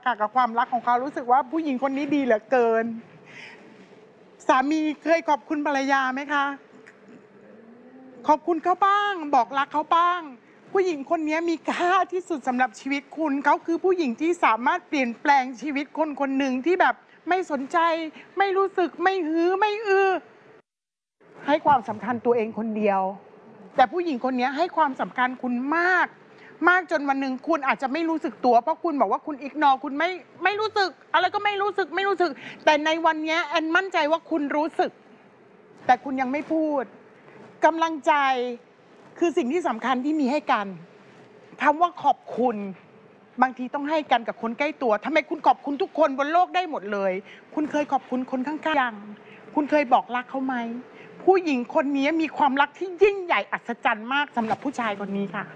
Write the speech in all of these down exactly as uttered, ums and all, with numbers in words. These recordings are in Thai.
ค่ะกับความรักของเขารู้สึกว่าผู้หญิงคนนี้ดีเหลือเกินสามีเคยขอบคุณภรรยาไหมคะขอบคุณเขาบ้างบอกรักเขาบ้างผู้หญิงคนนี้มีค่าที่สุดสำหรับชีวิตคุณเขาคือผู้หญิงที่สามารถเปลี่ยนแปลงชีวิตคนคนหนึ่งที่แบบไม่สนใจไม่รู้สึกไม่ฮือไม่อือให้ความสำคัญตัวเองคนเดียวแต่ผู้หญิงคนนี้ให้ความสำคัญคุณมากมากจนวันหนึ่งคุณอาจจะไม่รู้สึกตัวเพราะคุณบอกว่าคุณอิกนอคุณไม่ไม่รู้สึกอะไรก็ไม่รู้สึกไม่รู้สึกแต่ในวันนี้แอนมั่นใจว่าคุณรู้สึกแต่คุณยังไม่พูดกำลังใจคือสิ่งที่สำคัญที่มีให้กันคำว่าขอบคุณบางทีต้องให้กันกับคนใกล้ตัวทำไมคุณขอบคุณทุกคนบนโลกได้หมดเลยคุณเคยขอบคุณคนข้างๆยังคุณเคยบอกรักเขาไหมผู้หญิงคนนี้มีความรักที่ยิ่งใหญ่อัศจรรย์มากสำหรับผู้ชายคนนี้ค่ะ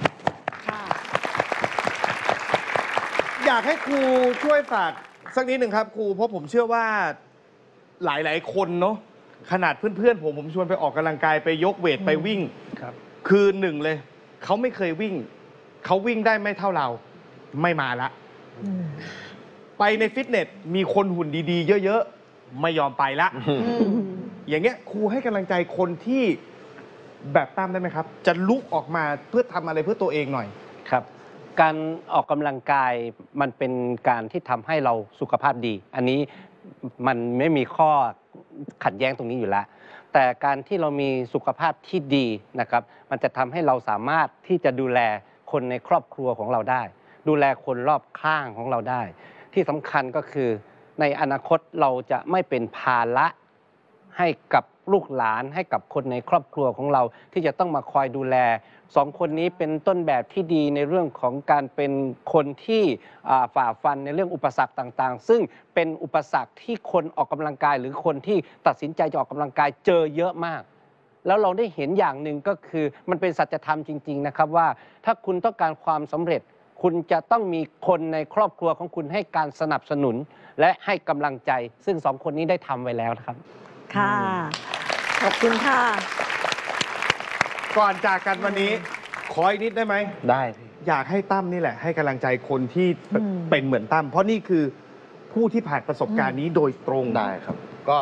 อยากให้ครูช่วยฝากสักนิดหนึ่งครับครูเพราะผมเชื่อว่าหลายๆคนเนาะขนาดเพื่อนๆผมผมชวนไปออกกำลังกายไปยกเวทไปวิ่งครับคือหนึ่งเลยเขาไม่เคยวิ่งเขาวิ่งได้ไม่เท่าเราไม่มาละไปในฟิตเนสมีคนหุ่นดีๆเยอะๆไม่ยอมไปละอย่างเงี้ยครูให้กำลังใจคนที่แบบตั้มได้ไหมครับจะลุกออกมาเพื่อทำอะไรเพื่อตัวเองหน่อยครับการออกกำลังกายมันเป็นการที่ทำให้เราสุขภาพดีอันนี้มันไม่มีข้อขัดแย้งตรงนี้อยู่แล้วแต่การที่เรามีสุขภาพที่ดีนะครับมันจะทำให้เราสามารถที่จะดูแลคนในครอบครัวของเราได้ดูแลคนรอบข้างของเราได้ที่สำคัญก็คือในอนาคตเราจะไม่เป็นภาระให้กับลูกหลานให้กับคนในครอบครัวของเราที่จะต้องมาคอยดูแลสองคนนี้เป็นต้นแบบที่ดีในเรื่องของการเป็นคนที่ฝ่าฟันในเรื่องอุปสรรคต่างๆซึ่งเป็นอุปสรรคที่คนออกกำลังกายหรือคนที่ตัดสินใจจะออกกำลังกายเจอเยอะมากแล้วเราได้เห็นอย่างหนึ่งก็คือมันเป็นสัจธรรมจริงๆนะครับว่าถ้าคุณต้องการความสำเร็จคุณจะต้องมีคนในครอบครัวของคุณให้การสนับสนุนและให้กำลังใจซึ่งสองคนนี้ได้ทำไว้แล้วนะครับค่ะขอบคุณค่ะก่อนจากกันวันนี้ขออีกนิดได้ไหมได้อยากให้ตั้มนี่แหละให้กำลังใจคนที่เป็นเหมือนตั้มเพราะนี่คือผู้ที่ผ่านประสบการณ์นี้โดยตรงได้ครับก็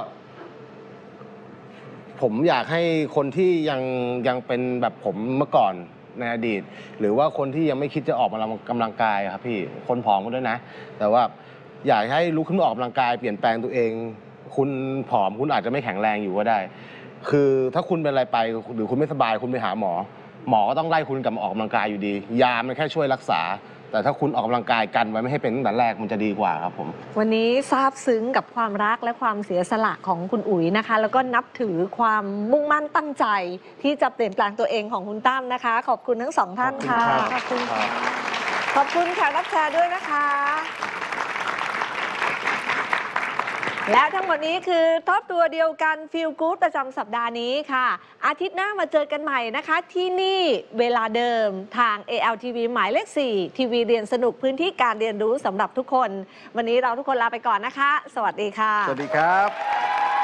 ผมอยากให้คนที่ยังยังเป็นแบบผมเมื่อก่อนในอดีตหรือว่าคนที่ยังไม่คิดจะออกมากำลังกายครับพี่คนผอมก็ด้วยนะแต่ว่าอยากให้ลุกขึ้นมาออกกำลังกายเปลี่ยนแปลงตัวเองคุณผอมคุณอาจจะไม่แข็งแรงอยู่ก็ได้คือถ้าคุณเป็นอะไรไปหรือคุณไม่สบายคุณไปหาหมอหมอก็ต้องไล่คุณกลับมาออกกำลังกายอยู่ดียามันแค่ช่วยรักษาแต่ถ้าคุณออกกำลังกายกันไว้ไม่ให้เป็นตั้งแต่แรกมันจะดีกว่าครับผมวันนี้ซาบซึ้งกับความรักและความเสียสละของคุณอุ๋ยนะคะแล้วก็นับถือความมุ่งมั่นตั้งใจที่จะเปลี่ยนแปลงตัวเองของคุณตั้มนะคะขอบคุณทั้งสองท่านค่ะขอบคุณค่ะขอบคุณค่ะรับแชร์ด้วยนะคะและทั้งหมดนี้คือท็อปตัวเดียวกันฟีลกู๊ดประจำสัปดาห์นี้ค่ะอาทิตย์หน้ามาเจอกันใหม่นะคะที่นี่เวลาเดิมทาง เอ แอล ที วี หมายเลขสี่ทีวีเรียนสนุกพื้นที่การเรียนรู้สำหรับทุกคนวันนี้เราทุกคนลาไปก่อนนะคะสวัสดีค่ะสวัสดีครับ